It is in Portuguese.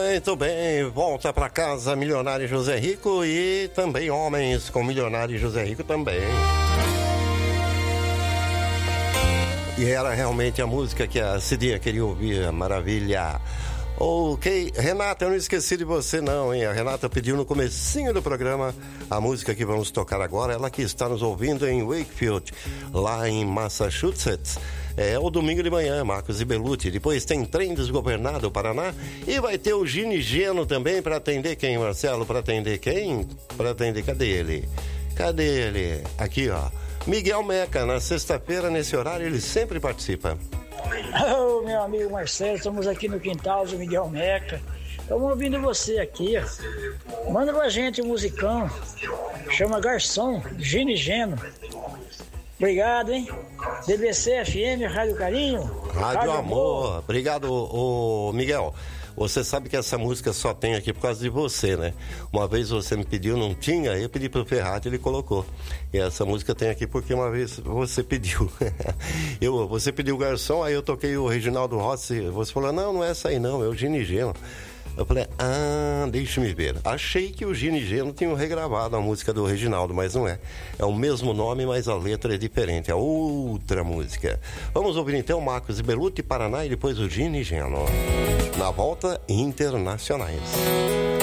Muito bem, volta pra casa Milionário José Rico e também Homens com Milionário José Rico também. E era realmente a música que a Cidinha queria ouvir, maravilha. Ok, Renata, eu não esqueci de você não, hein? A Renata pediu no comecinho do programa a música que vamos tocar agora, ela que está nos ouvindo em Wakefield, lá em Massachusetts. É o domingo de manhã, Marcos e Belucci. Depois tem Trem Desgovernado, Paraná. E vai ter o Gini Geno também para atender quem, Marcelo? Para atender quem? Para atender, cadê ele? Cadê ele? Aqui, ó. Miguel Meca, na sexta-feira, nesse horário, ele sempre participa. Ô, meu amigo Marcelo, estamos aqui no quintal do Miguel Meca. Estamos ouvindo você aqui, ó. Manda pra gente um musicão. Chama Garçom, Gini Geno. Obrigado, hein? DBC FM, Rádio Carinho. Rádio Amor. Obrigado, ô Miguel. Você sabe que essa música só tem aqui por causa de você, né? Uma vez você me pediu, não tinha, eu pedi pro Ferrati, ele colocou. E essa música tem aqui porque uma vez você pediu. Você pediu o Garçom, aí eu toquei o Reginaldo Rossi, você falou, não é essa aí não, é o Gini Geno. Eu falei, deixa-me ver. Achei que o Gini Geno tinha regravado a música do Reginaldo, mas não é. É o mesmo nome, mas a letra é diferente, é outra música. Vamos ouvir então Marcos e Belucci, Paraná, e depois o Gini Geno. Na volta, Internacionais.